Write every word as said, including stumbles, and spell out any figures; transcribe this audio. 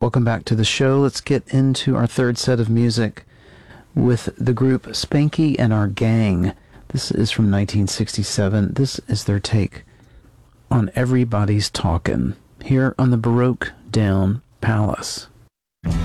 Welcome back to the show. Let's get into our third set of music with the group Spanky and Our Gang. This is from nineteen sixty-seven. This is their take on Everybody's Talkin' here on the Baroque Down Palace.